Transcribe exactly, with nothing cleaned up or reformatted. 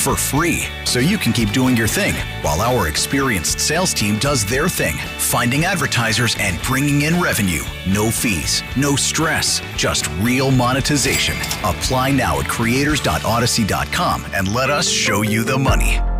for free, so you can keep doing your thing while our experienced sales team does their thing, finding advertisers and bringing in revenue. No fees, no stress, just real monetization. Apply now at creators dot odyssey dot com and let us show you the money.